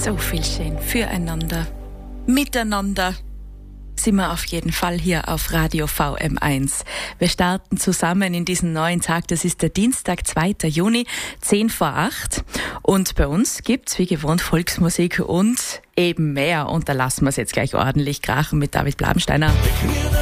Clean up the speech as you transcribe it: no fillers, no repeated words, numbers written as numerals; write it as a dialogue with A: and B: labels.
A: So viel schön füreinander, miteinander sind wir auf jeden Fall hier auf Radio VM1. Wir starten zusammen in diesen neuen Tag. Das ist der Dienstag, 2. Juni, 7:10. Und bei uns gibt's wie gewohnt Volksmusik und eben mehr. Und da lassen wir es jetzt gleich ordentlich krachen mit David Blabensteiner.